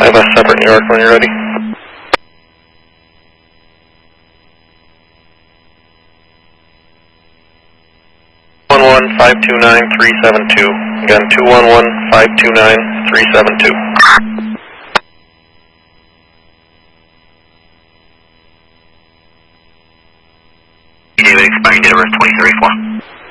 I have a separate New York when you're ready. One 529-372. Again, 211-529-372. David, expiring date of birth 2034.